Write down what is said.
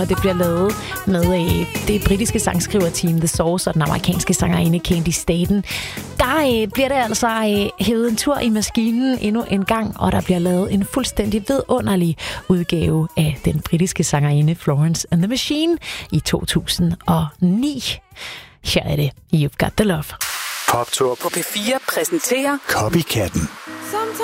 Og det bliver lavet med det britiske sangskriverteam The Source og den amerikanske sangerinde Candy Staten. Der bliver det altså hævet en tur i maskinen endnu en gang, og der bliver lavet en fuldstændig vidunderlig udgave af den britiske sangerinde Florence and the Machine i 2009. Her er det You've Got the Love. Poptur på P4 præsenterer Copycatten.